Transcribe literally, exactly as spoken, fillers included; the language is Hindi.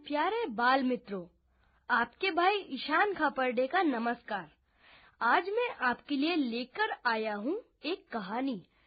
प्यारे बाल मित्रों, आपके भाई ईशान खापर्डे का नमस्कार। आज मैं आपके लिए लेकर आया हूँ एक कहानी